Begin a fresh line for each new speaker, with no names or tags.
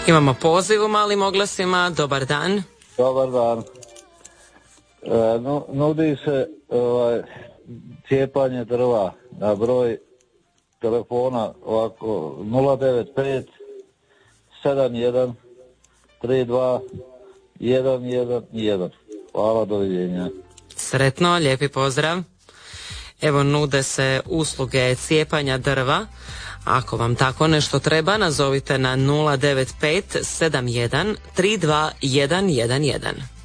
Imamo poziv u malim oglasima. Dobar dan.
Dobar dan. Nudi se cijepanje drva na broj telefona ovako 095 71 32 111. Hvala, doviđenja.
Sretno, lijepi pozdrav. Evo, nude se usluge cijepanja drva. Ako vam tako nešto treba, nazovite na 095 71 32 111.